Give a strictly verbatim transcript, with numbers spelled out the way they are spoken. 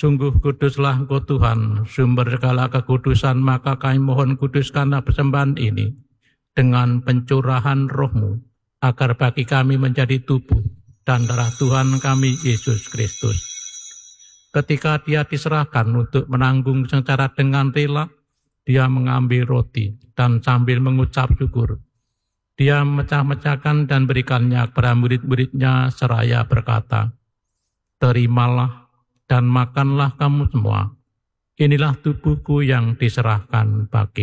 Sungguh kuduslah Engkau Tuhan, sumber segala kekudusan, maka kami mohon kuduskanlah persembahan ini dengan pencurahan roh-Mu, agar bagi kami menjadi tubuh dan darah Tuhan kami Yesus Kristus. Ketika Dia diserahkan untuk menanggung secara dengan rela, Dia mengambil roti dan sambil mengucap syukur, Dia memecah-mecahkan dan berikannya kepada murid-muridnya seraya berkata, "Terimalah dan makanlah kamu semua. Inilah tubuhku yang diserahkan bagi."